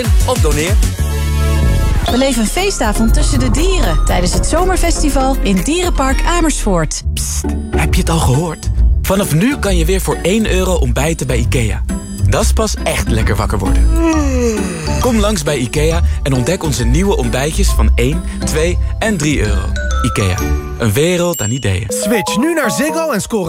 Of doneer. Beleef een feestavond tussen de dieren tijdens het zomerfestival in Dierenpark Amersfoort. Psst, heb je het al gehoord? Vanaf nu kan je weer voor €1 ontbijten bij IKEA. Dat is pas echt lekker wakker worden. Kom langs bij IKEA en ontdek onze nieuwe ontbijtjes van 1, 2 en €3. IKEA, een wereld aan ideeën. Switch nu naar Ziggo en score